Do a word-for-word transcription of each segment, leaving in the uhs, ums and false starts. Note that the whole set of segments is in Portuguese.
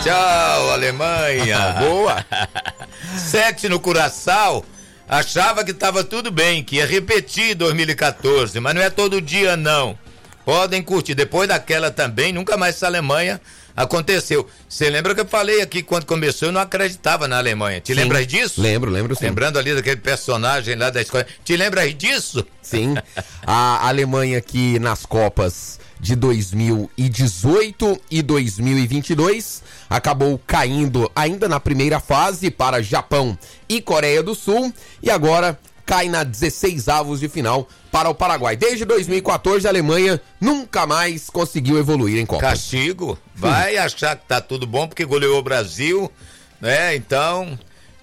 Tchau, Alemanha. Boa. Sete no Curaçao. Achava que estava tudo bem, que ia repetir dois mil e quatorze, mas não é todo dia não. Podem curtir. Depois daquela também, nunca mais essa Alemanha aconteceu. Você lembra que eu falei aqui quando começou, eu não acreditava na Alemanha. Te sim, lembras disso? Lembro, lembro sim. Lembrando ali daquele personagem lá da escola. Te lembras disso? Sim. A Alemanha que nas Copas de dois mil e dezoito e dois mil e vinte e dois acabou caindo ainda na primeira fase para Japão e Coreia do Sul e agora cai na dezesseis avos de final para o Paraguai. Desde dois mil e quatorze a Alemanha nunca mais conseguiu evoluir em Copa. Castigo, vai hum. achar que tá tudo bom porque goleou o Brasil, né? Então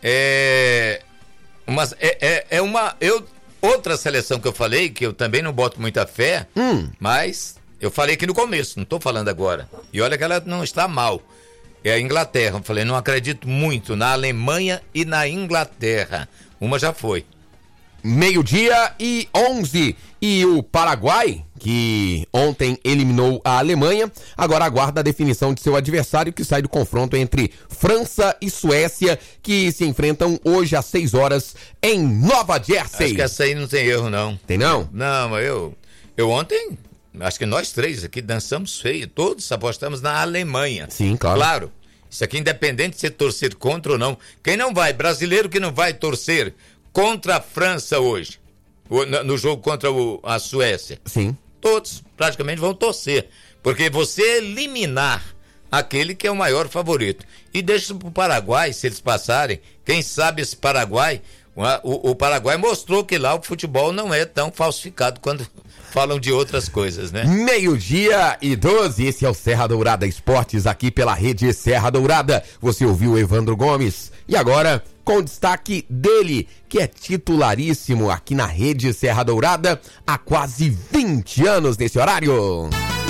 é uma, é, é, é uma eu, outra seleção que eu falei que eu também não boto muita fé, hum. mas eu falei aqui no começo, não tô falando agora. E olha que ela não está mal. É a Inglaterra. Eu falei, não acredito muito na Alemanha e na Inglaterra. Uma já foi. Meio-dia e onze. E o Paraguai, que ontem eliminou a Alemanha, agora aguarda a definição de seu adversário, que sai do confronto entre França e Suécia, que se enfrentam hoje às seis horas em Nova Jersey. Acho que essa aí não tem erro, não. Tem não? Não, mas eu, eu ontem... Acho que nós três aqui dançamos feio, todos apostamos na Alemanha. Sim, claro. Claro, isso aqui independente de você torcer contra ou não. Quem não vai, brasileiro que não vai torcer contra a França hoje, no jogo contra o, a Suécia. Sim. Todos praticamente vão torcer, porque você eliminar aquele que é o maior favorito. E deixa pro Paraguai, se eles passarem, quem sabe esse Paraguai, o, o Paraguai mostrou que lá o futebol não é tão falsificado quando... falam de outras coisas, né? Meio-dia e doze, esse é o Serra Dourada Esportes, aqui pela rede Serra Dourada. Você ouviu o Evandro Gomes. E agora, com o destaque dele, que é titularíssimo aqui na rede Serra Dourada há quase vinte anos nesse horário.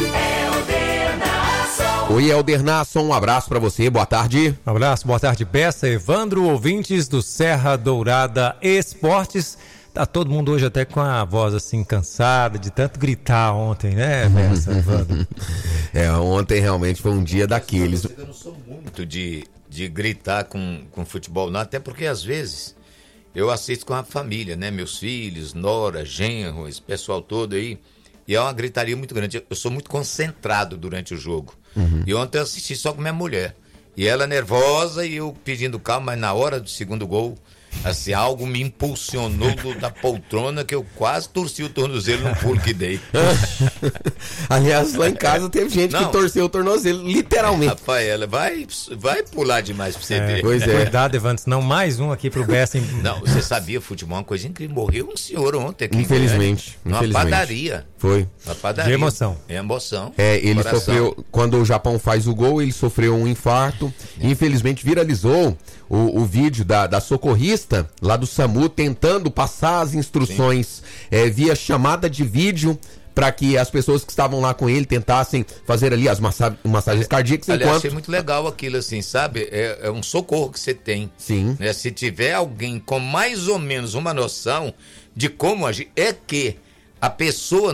Helder Nasson. Oi, Helder Nasson, um abraço pra você, boa tarde. Um abraço, boa tarde, Bessa, Evandro, ouvintes do Serra Dourada Esportes. Tá todo mundo hoje até com a voz assim cansada de tanto gritar ontem, né, Bessa, Evandro? É, ontem realmente foi um dia daqueles. Eu não sou muito de, de gritar com, com futebol, não, até porque às vezes eu assisto com a família, né, meus filhos, nora, genro, esse pessoal todo aí, e é uma gritaria muito grande. Eu sou muito concentrado durante o jogo. Uhum. E ontem eu assisti só com minha mulher. E ela nervosa e eu pedindo calma, mas na hora do segundo gol, assim, algo me impulsionou do, da poltrona que eu quase torci o tornozelo no pulo que dei. Aliás, lá em casa teve gente Não. que torceu o tornozelo, literalmente. Rafaela, vai, vai pular demais pra você é, ver. Pois é. Cuidado, Evandro, senão mais um aqui pro Bessa. Não, você sabia, futebol é uma coisa incrível. Morreu um senhor ontem aqui. Infelizmente. Numa infelizmente. padaria. Foi. Uma padaria. De emoção. É emoção. É, ele Coração. sofreu, quando o Japão faz o gol, ele sofreu um infarto. E infelizmente viralizou o, o vídeo da, da socorrista lá do SAMU tentando passar as instruções é, via chamada de vídeo para que as pessoas que estavam lá com ele tentassem fazer ali as massa- massagens cardíacas. Aliás, enquanto... achei muito legal aquilo, assim, sabe? É, é um socorro que você tem. Sim. Né? Se tiver alguém com mais ou menos uma noção de como agir, é que a pessoa